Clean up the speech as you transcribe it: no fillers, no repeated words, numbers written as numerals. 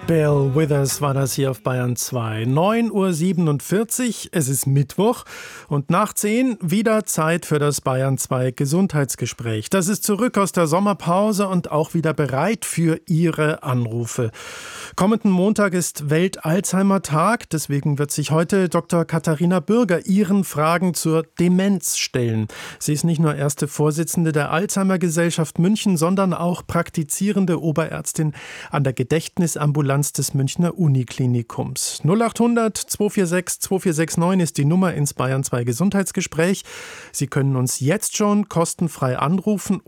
Bill Withers war das hier auf Bayern 2. 9:47 Uhr, es ist Mittwoch und nach 10 wieder Zeit für das Bayern 2 Gesundheitsgespräch. Das ist zurück aus der Sommerpause und auch wieder bereit für Ihre Anrufe. Kommenden Montag ist Welt-Alzheimer-Tag, deswegen wird sich heute Dr. Katharina Bürger Ihren Fragen zur Demenz stellen. Sie ist nicht nur erste Vorsitzende der Alzheimer-Gesellschaft München, sondern auch praktizierende Oberärztin an der Gedächtnisambulanz des Münchner Uniklinikums. 0800 246 2469 ist die Nummer ins Bayern 2 Gesundheitsgespräch. Sie können uns jetzt schon kostenfrei anrufen